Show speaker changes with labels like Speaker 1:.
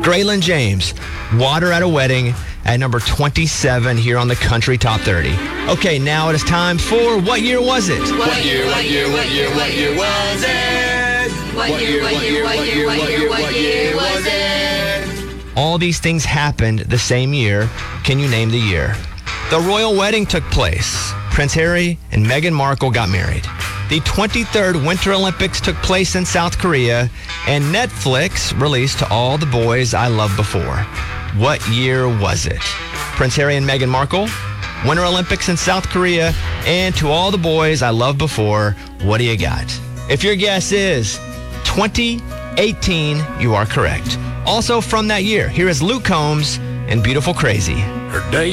Speaker 1: Graylin James, Water at a Wedding, at number 27 here on the Country Top 30. Okay, now it is time for What Year Was It?
Speaker 2: What year was it? What year was it? What year was it?
Speaker 1: All these things happened the same year. Can you name the year? The royal wedding took place. Prince Harry and Meghan Markle got married. The 23rd Winter Olympics took place in South Korea, and Netflix released To All the Boys I Loved Before. What year was it? Prince Harry and Meghan Markle, Winter Olympics in South Korea, and To All the Boys I Loved Before. What do you got? If your guess is 2018, you are correct. Also from that year, here is Luke Combs and Beautiful Crazy.
Speaker 3: Her day